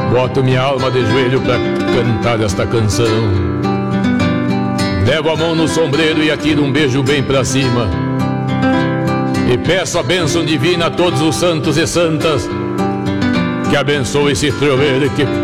boto minha alma de joelho pra cantar esta canção. Levo a mão no sombreiro e atiro um beijo bem pra cima, e peço a bênção divina a todos os santos e santas, que abençoe esse troveiro e que